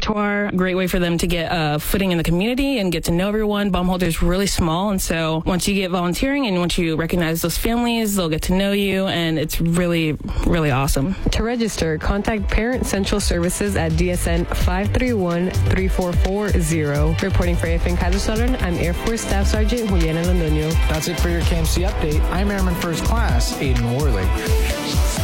repertoire, great way for them to get a footing in the community and get to know everyone. Baumholder is really small, and so once you get volunteering and once you recognize those families, they'll get to know you, and it's really, really awesome. To register, contact Parent Central Services at DSN 531-3440. Reporting for AFN Kaiserslautern, I'm Air Force Staff Sergeant Juliana Londoño. That's it for your KMC update. I'm Airman First Class Aiden Worley.